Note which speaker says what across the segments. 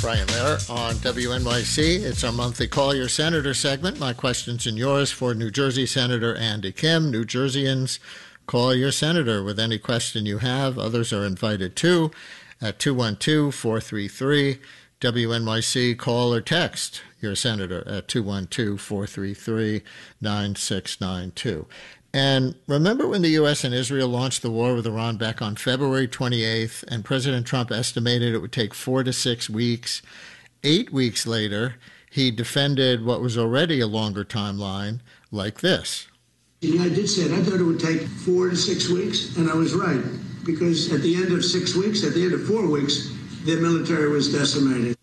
Speaker 1: Brian Lehrer on WNYC. It's our monthly Call Your Senator segment. My questions and yours for New Jersey Senator Andy Kim. New Jerseyans, call your senator with any question you have. Others are invited too at 212-433-WNYC. Call or text your senator at 212-433-9692. And remember when the U.S. and Israel launched the war with Iran back on February 28th, and President Trump estimated it would take 4 to 6 weeks. 8 weeks later, he defended what was already a longer timeline like this.
Speaker 2: I did say it. I thought it would take 4 to 6 weeks, and I was right. Because at the end of 6 weeks, at the end of 4 weeks, their military was decimated.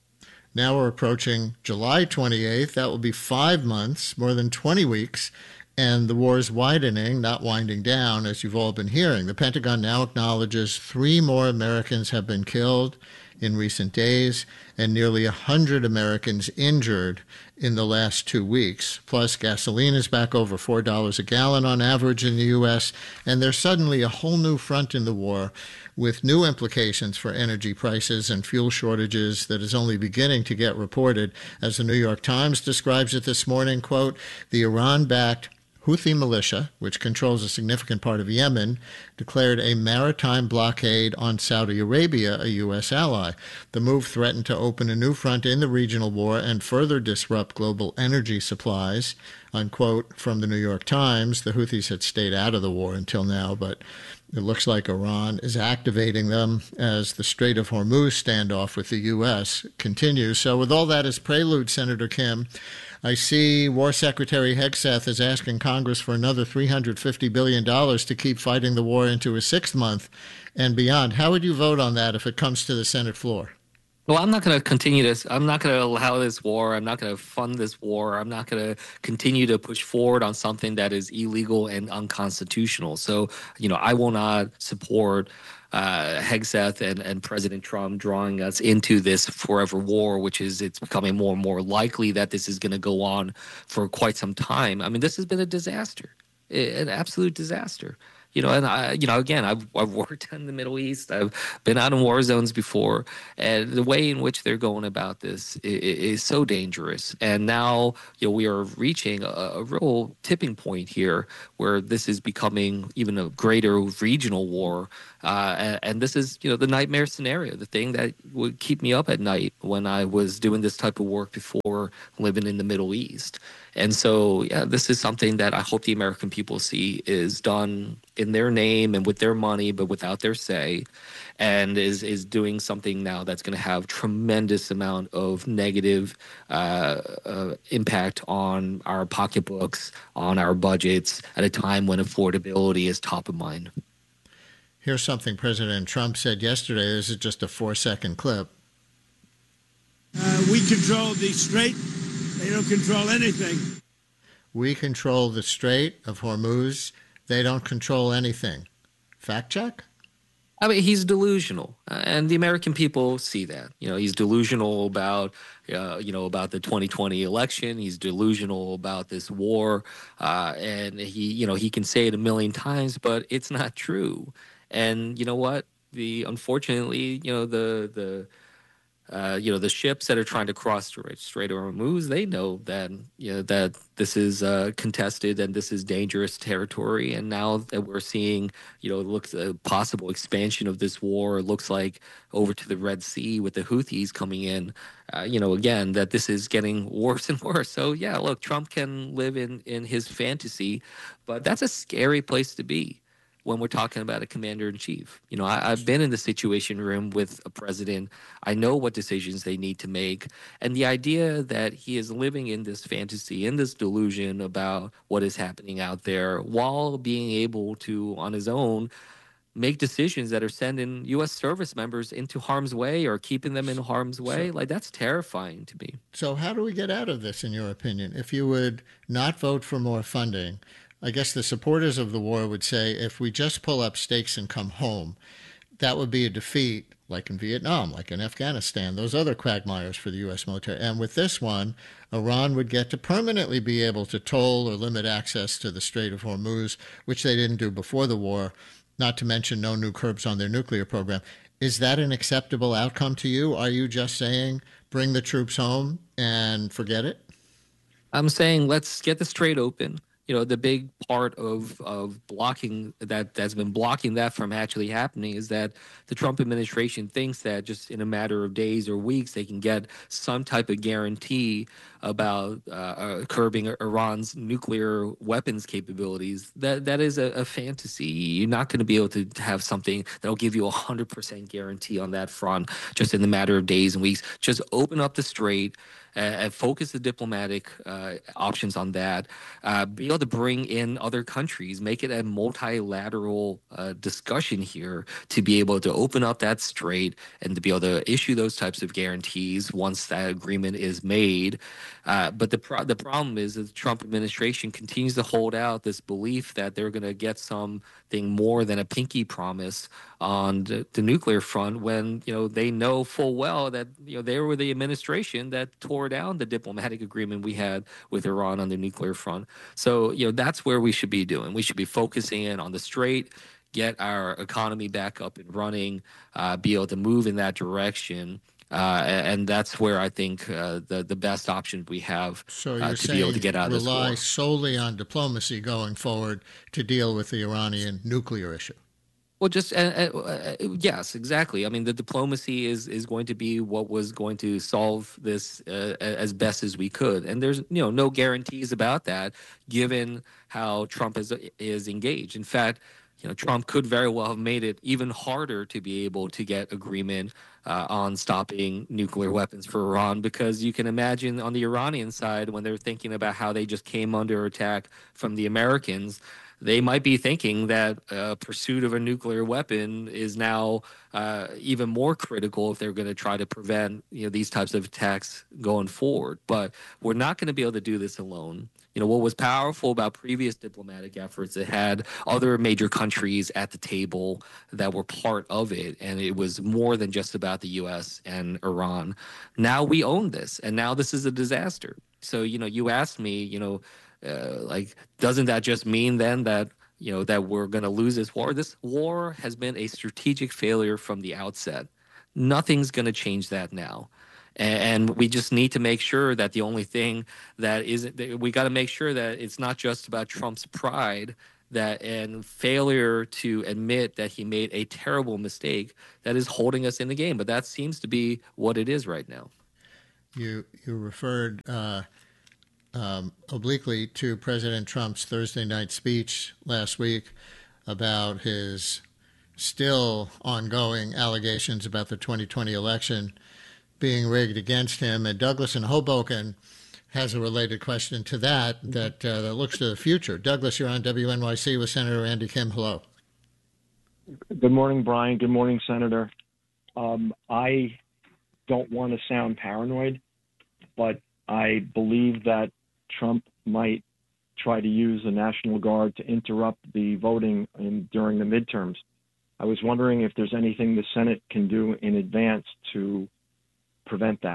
Speaker 1: Now we're approaching July 28th. That will be 5 months, more than 20 weeks. And the war is widening, not winding down, as you've all been hearing. The Pentagon now acknowledges 3 more Americans have been killed in recent days and nearly 100 Americans injured in the last 2 weeks. Plus, gasoline is back over $4 a gallon on average in the U.S., and there's suddenly a whole new front in the war with new implications for energy prices and fuel shortages that is only beginning to get reported. As the New York Times describes it this morning, quote, the Iran-backed Houthi militia, which controls a significant part of Yemen, declared a maritime blockade on Saudi Arabia, a U.S. ally. The move threatened to open a new front in the regional war and further disrupt global energy supplies, unquote, from the New York Times. The Houthis had stayed out of the war until now, but it looks like Iran is activating them as the Strait of Hormuz standoff with the U.S. continues. So with all that as prelude, Senator Kim, I see War Secretary Hegseth is asking Congress for another $350 billion to keep fighting the war into a 6th month and beyond. How would you vote on that if it comes to the Senate floor?
Speaker 3: Well, I'm not going to continue this. I'm not going to allow this war. I'm not going to fund this war. I'm not going to continue to push forward on something that is illegal and unconstitutional. So, I will not support Hegseth and President Trump drawing us into this forever war, it's becoming more and more likely that this is going to go on for quite some time. I mean, this has been a disaster, an absolute disaster. And again, I've worked in the Middle East. I've been out in war zones before, and the way in which they're going about this is so dangerous. And now, we are reaching a real tipping point here where this is becoming even a greater regional war. And this is, the nightmare scenario, the thing that would keep me up at night when I was doing this type of work before living in the Middle East. And so, this is something that I hope the American people see is done in their name and with their money, but without their say, and is doing something now that's going to have tremendous amount of negative impact on our pocketbooks, on our budgets, at a time when affordability is top of mind.
Speaker 1: Here's something President Trump said yesterday. This is just a 4-second clip.
Speaker 2: We control the Strait. They don't control anything.
Speaker 1: We control the Strait of Hormuz. They don't control anything. Fact check?
Speaker 3: I mean, he's delusional, and the American people see that. He's delusional about, about the 2020 election. He's delusional about this war, and he can say it a million times, but it's not true. And you know what? Unfortunately, the ships that are trying to cross the Strait of Hormuz, they know that that this is contested and this is dangerous territory. And now that we're seeing, it looks a possible expansion of this war. It looks like over to the Red Sea with the Houthis coming in. Again, that this is getting worse and worse. So look, Trump can live in his fantasy, but that's a scary place to be when we're talking about a commander-in-chief. I've been in the Situation Room with a president. I know what decisions they need to make. And the idea that he is living in this fantasy, in this delusion about what is happening out there, while being able to, on his own, make decisions that are sending U.S. service members into harm's way or keeping them in harm's way, that's terrifying to me.
Speaker 1: So how do we get out of this, in your opinion? If you would not vote for more funding, I guess the supporters of the war would say if we just pull up stakes and come home, that would be a defeat like in Vietnam, like in Afghanistan, those other quagmires for the U.S. military. And with this one, Iran would get to permanently be able to toll or limit access to the Strait of Hormuz, which they didn't do before the war, not to mention no new curbs on their nuclear program. Is that an acceptable outcome to you? Are you just saying bring the troops home and forget it?
Speaker 3: I'm saying let's get the Strait open. You know, the big part of blocking that's been blocking that from actually happening is that the Trump administration thinks that just in a matter of days or weeks they can get some type of guarantee about curbing Iran's nuclear weapons capabilities. That is a fantasy. You're not going to be able to have something that'll give you 100% guarantee on that front just in a matter of days and weeks. Just open up the Strait and focus the diplomatic options on that. Be able to bring in other countries, make it a multilateral discussion here to be able to open up that strait and to be able to issue those types of guarantees once that agreement is made. But the problem is that the Trump administration continues to hold out this belief that they're going to get something more than a pinky promise on the nuclear front when they know full well that they were the administration that tore down the diplomatic agreement we had with Iran on the nuclear front. So that's where we should be doing. We should be focusing in on the strait, get our economy back up and running, be able to move in that direction. And that's where I think the best option we have
Speaker 1: So you're
Speaker 3: to be able to
Speaker 1: saying
Speaker 3: get out of this
Speaker 1: rely
Speaker 3: war.
Speaker 1: solely on diplomacy going forward to deal with the Iranian nuclear issue.
Speaker 3: Well, just yes, exactly. I mean, the diplomacy is going to be what was going to solve this as best as we could, and there's no guarantees about that, given how Trump is engaged. In fact, Trump could very well have made it even harder to be able to get agreement on stopping nuclear weapons for Iran, because you can imagine on the Iranian side when they're thinking about how they just came under attack from the Americans. They might be thinking that pursuit of a nuclear weapon is now even more critical if they're going to try to prevent these types of attacks going forward. But we're not going to be able to do this alone. What was powerful about previous diplomatic efforts, it had other major countries at the table that were part of it, and it was more than just about the U.S. and Iran. Now we own this, and now this is a disaster. So you asked me, like, doesn't that just mean then that that we're going to lose this war? This war has been a strategic failure from the outset. Nothing's going to change that now. And we just need to make sure that the only thing that isn't, we got to make sure that it's not just about Trump's pride that and failure to admit that he made a terrible mistake that is holding us in the game. But that seems to be what it is right now.
Speaker 1: You referred obliquely to President Trump's Thursday night speech last week about his still ongoing allegations about the 2020 election being rigged against him. And Douglas in Hoboken has a related question to that looks to the future. Douglas, you're on WNYC with Senator Andy Kim. Hello.
Speaker 4: Good morning, Brian. Good morning, Senator. I don't want to sound paranoid, but I believe that Trump might try to use the National Guard to interrupt the voting during the midterms. I was wondering if there's anything the Senate can do in advance to prevent that.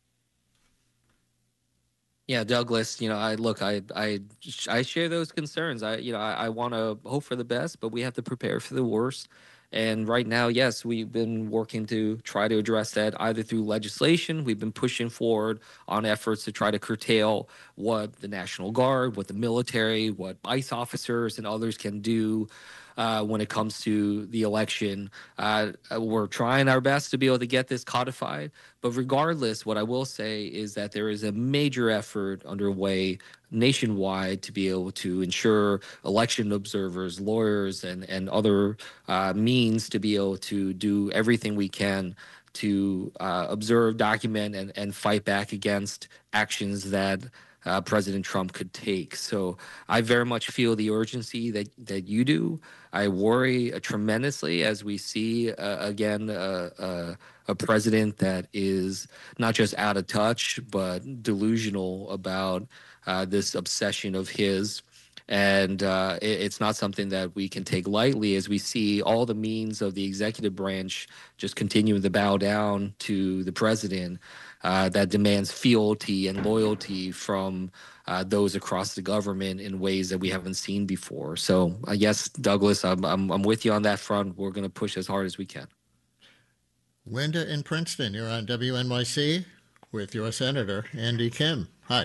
Speaker 3: Yeah, Douglas, I share those concerns. I want to hope for the best, but we have to prepare for the worst. And right now, yes, we've been working to try to address that either through legislation. We've been pushing forward on efforts to try to curtail what the National Guard, what the military, what ICE officers and others can do when it comes to the election. We're trying our best to be able to get this codified. But regardless, what I will say is that there is a major effort underway nationwide to be able to ensure election observers, lawyers, and other means to be able to do everything we can to observe, document, and fight back against actions that President Trump could take. So I very much feel the urgency that you do. I worry tremendously as we see, again, a president that is not just out of touch, but delusional about this obsession of his. And it's not something that we can take lightly as we see all the means of the executive branch just continuing to bow down to the president that demands fealty and loyalty from those across the government in ways that we haven't seen before. So yes, Douglas, I'm with you on that front. We're going to push as hard as we can.
Speaker 1: Linda in Princeton, you're on WNYC with your Senator, Andy Kim. Hi.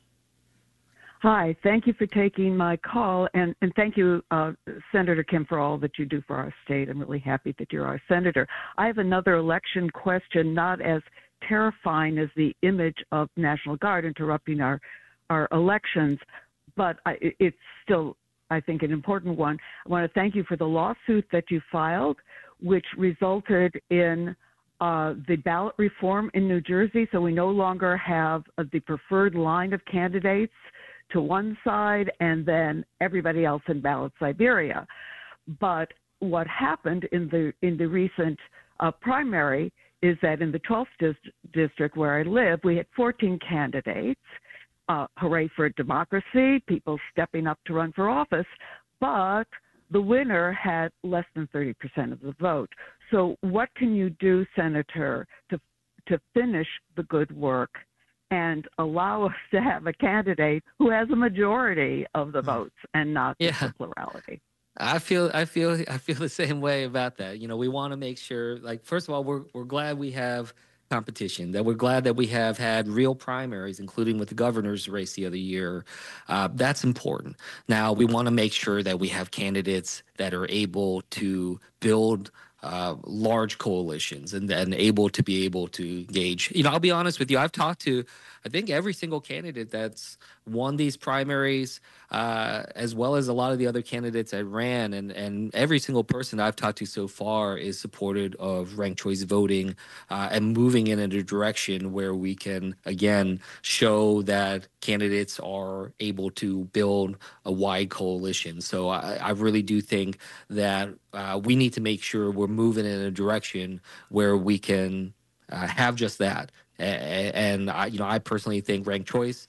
Speaker 5: Hi, thank you for taking my call, and thank you, Senator Kim, for all that you do for our state. I'm really happy that you're our senator. I have another election question, not as terrifying as the image of National Guard interrupting our elections, but it's still, I think, an important one. I want to thank you for the lawsuit that you filed, which resulted in the ballot reform in New Jersey, so we no longer have the preferred line of candidates to one side and then everybody else in ballot Siberia. But what happened in the recent primary is that in the 12th district where I live, we had 14 candidates. Hooray for democracy, people stepping up to run for office, but the winner had less than 30% of the vote. So what can you do, Senator, to finish the good work and allow us to have a candidate who has a majority of the votes and not just a plurality?
Speaker 3: I feel the same way about that. We want to make sure, like, first of all, we're glad we have competition, that we're glad that we have had real primaries, including with the governor's race the other year. That's important. Now, we want to make sure that we have candidates that are able to build large coalitions and able to engage. I'll be honest with you. I've talked to, I think, every single candidate that's won these primaries, as well as a lot of the other candidates that ran, and every single person I've talked to so far is supportive of ranked choice voting and moving in a direction where we can, again, show that candidates are able to build a wide coalition. So I really do think that we need to make sure we're moving in a direction where we can have just that. And I personally think ranked choice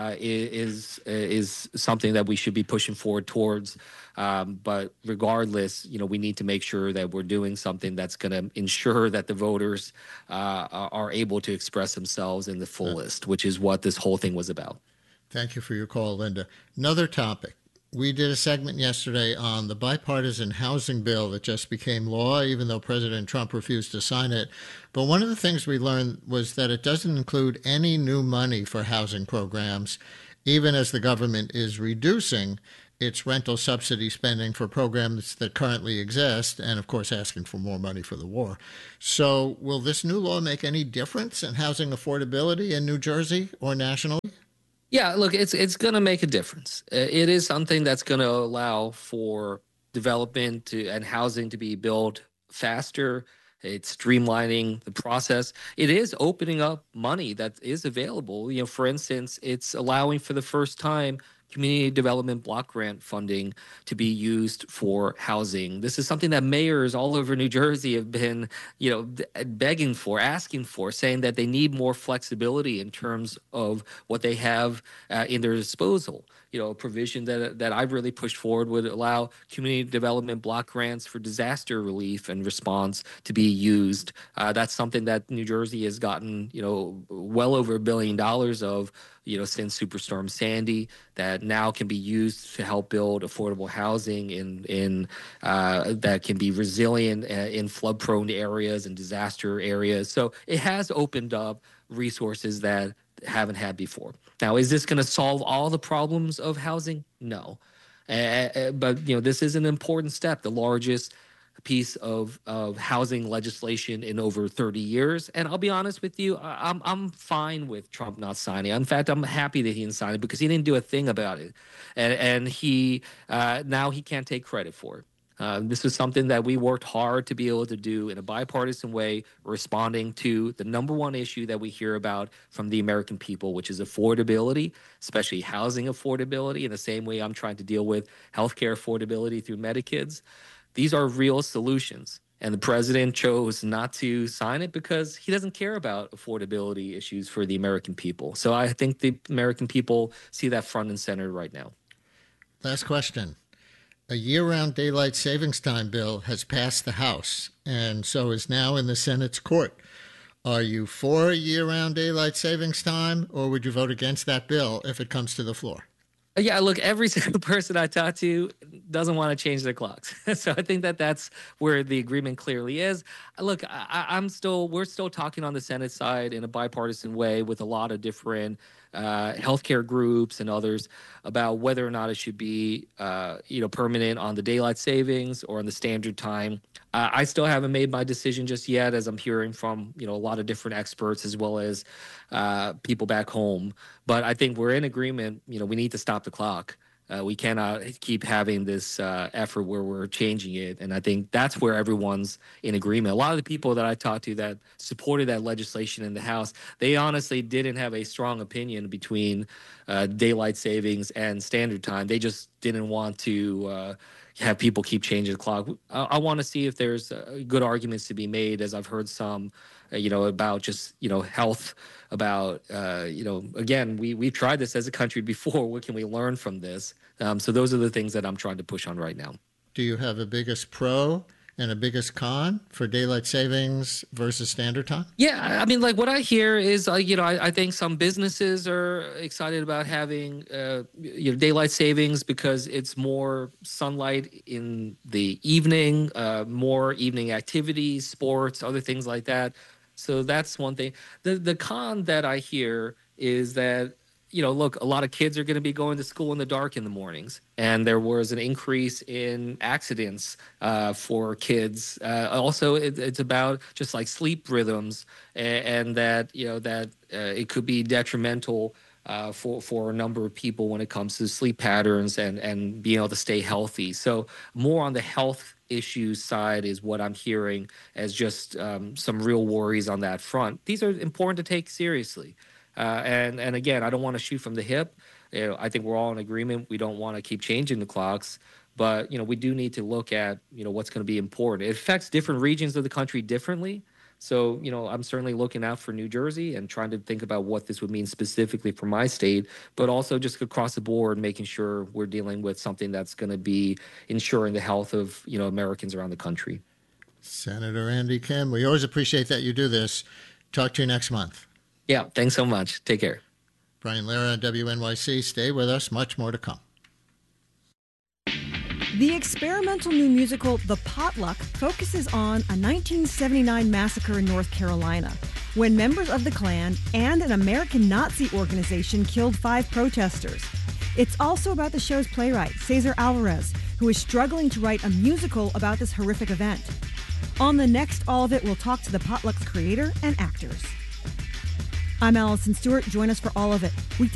Speaker 3: is something that we should be pushing forward towards. But regardless, we need to make sure that we're doing something that's going to ensure that the voters are able to express themselves in the fullest, which is what this whole thing was about.
Speaker 1: Thank you for your call, Linda. Another topic. We did a segment yesterday on the bipartisan housing bill that just became law, even though President Trump refused to sign it. But one of the things we learned was that it doesn't include any new money for housing programs, even as the government is reducing its rental subsidy spending for programs that currently exist, and of course asking for more money for the war. So will this new law make any difference in housing affordability in New Jersey or nationally?
Speaker 3: Yeah, look, it's going to make a difference. It is something that's going to allow for development and housing to be built faster. It's streamlining the process. It is opening up money that is available. For instance, it's allowing for the first time community development block grant funding to be used for housing. This is something that mayors all over New Jersey have been, begging for, asking for, saying that they need more flexibility in terms of what they have in their disposal. A provision that I've really pushed forward would allow community development block grants for disaster relief and response to be used. That's something that New Jersey has gotten, well over $1 billion of, since Superstorm Sandy, that now can be used to help build affordable housing in that can be resilient in flood-prone areas and disaster areas. So it has opened up resources that haven't had before. Now, is this going to solve all the problems of housing? No. But, this is an important step, the largest piece of housing legislation in over 30 years. And I'll be honest with you, I'm fine with Trump not signing. In fact, I'm happy that he didn't sign it because he didn't do a thing about it. And he now he can't take credit for it. This is something that we worked hard to be able to do in a bipartisan way, responding to the number one issue that we hear about from the American people, which is affordability, especially housing affordability, in the same way I'm trying to deal with healthcare affordability through Medikids. These are real solutions. And the president chose not to sign it because he doesn't care about affordability issues for the American people. So I think the American people see that front and center right now.
Speaker 1: Last question. A year-round daylight savings time bill has passed the House and so is now in the Senate's court. Are you for a year-round daylight savings time, or would you vote against that bill if it comes to the floor?
Speaker 3: Yeah, look, every single person I talk to doesn't want to change their clocks. So I think that that's where the agreement clearly is. Look, we're still talking on the Senate side in a bipartisan way with a lot of different healthcare groups and others about whether or not it should be, permanent on the daylight savings or on the standard time. I still haven't made my decision just yet, as I'm hearing from a lot of different experts as well as people back home. But I think we're in agreement. We need to stop the clock. We cannot keep having this effort where we're changing it. And I think that's where everyone's in agreement. A lot of the people that I talked to that supported that legislation in the House, they honestly didn't have a strong opinion between daylight savings and standard time. They just didn't want to have people keep changing the clock. I want to see if there's good arguments to be made, as I've heard some, about just, health, about, again, we've tried this as a country before. What can we learn from this? So those are the things that I'm trying to push on right now.
Speaker 1: Do you have a biggest pro and a biggest con for daylight savings versus standard time?
Speaker 3: Yeah, I mean, like what I hear is, I think some businesses are excited about having, daylight savings because it's more sunlight in the evening, more evening activities, sports, other things like that. So that's one thing. The con that I hear is that, look, a lot of kids are going to be going to school in the dark in the mornings, and there was an increase in accidents for kids. Also, it's about just like sleep rhythms, and that it could be detrimental for a number of people when it comes to sleep patterns and being able to stay healthy. So more on the health issues side is what I'm hearing as just some real worries on that front. These are important to take seriously. And again, I don't want to shoot from the hip. I think we're all in agreement. We don't want to keep changing the clocks, but we do need to look at what's going to be important. It affects different regions of the country differently. So I'm certainly looking out for New Jersey and trying to think about what this would mean specifically for my state, but also just across the board, making sure we're dealing with something that's going to be ensuring the health of Americans around the country.
Speaker 1: Senator Andy Kim, we always appreciate that you do this. Talk to you next month.
Speaker 3: Yeah, thanks so much. Take care.
Speaker 1: Brian Lara, WNYC. Stay with us. Much more to come.
Speaker 6: The experimental new musical, The Potluck, focuses on a 1979 massacre in North Carolina when members of the Klan and an American Nazi organization killed 5 protesters. It's also about the show's playwright, Cesar Alvarez, who is struggling to write a musical about this horrific event. On the next All of It, we'll talk to The Potluck's creator and actors. I'm Allison Stewart. Join us for All of It, weekday